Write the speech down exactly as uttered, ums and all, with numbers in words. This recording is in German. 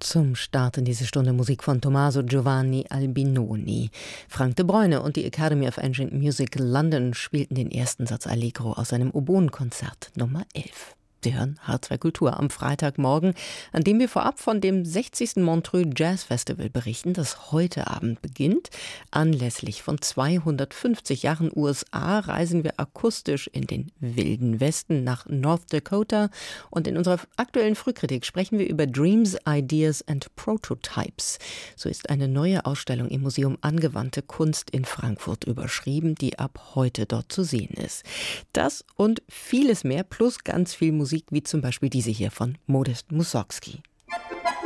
Zum Start in diese Stunde Musik von Tommaso Giovanni Albinoni. Frank de Bruyne und die Academy of Ancient Music London spielten den ersten Satz Allegro aus seinem Oboenkonzert Nummer elf. Sie hören H zwei Kultur am Freitagmorgen, an dem wir vorab von dem sechzigsten Montreux Jazz Festival berichten, das heute Abend beginnt. Anlässlich von zweihundertfünfzig Jahren U S A reisen wir akustisch in den wilden Westen nach North Dakota und in unserer aktuellen Frühkritik sprechen wir über Dreams, Ideas and Prototypes. So ist eine neue Ausstellung im Museum Angewandte Kunst in Frankfurt überschrieben, die ab heute dort zu sehen ist. Das und vieles mehr plus ganz viel Musik, wie zum Beispiel diese hier von Modest Mussorgsky.